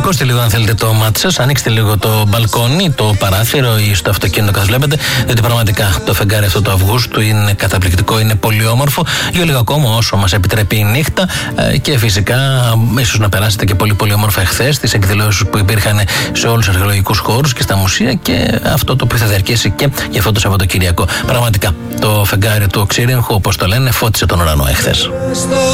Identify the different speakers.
Speaker 1: Σηκώστε λίγο, αν θέλετε, το μάτι σας, ανοίξτε λίγο το μπαλκόνι, το παράθυρο ή στο αυτοκίνητο, καθώς βλέπετε, διότι πραγματικά το φεγγάρι αυτό του Αυγούστου είναι καταπληκτικό, είναι πολύ όμορφο. Για λίγο ακόμα, όσο μας επιτρέπει η νύχτα, και φυσικά ίσως να περάσετε και πολύ πολύ όμορφα εχθές τις εκδηλώσεις που υπήρχαν σε όλους τους αρχαιολογικούς χώρους και στα μουσεία, και αυτό το οποίο θα διαρκέσει και για αυτό το Σαββατοκυριακό. Πραγματικά το φεγγάρι του Οξύριγχου, όπως το λένε, φώτισε τον ουρανό εχθές.